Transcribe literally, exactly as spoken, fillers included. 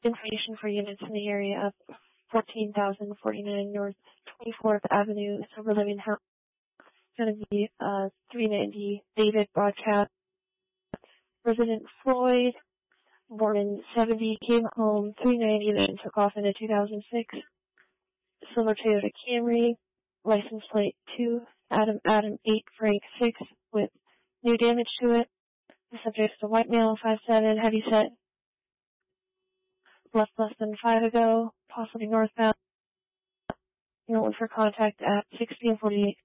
information for units in the area of fourteen thousand forty-nine North twenty-fourth Avenue, Silver Living House. It's going to be uh, three ninety David broadcast. Resident Floyd, born in seventy, came home three ninety, then took off in a two thousand six silver Toyota Camry, license plate two, Adam Adam eight Frank six, with new damage to it. The subject's a white male, five seven, heavy set, left less than five ago, possibly northbound. Note for contact at sixteen forty-eight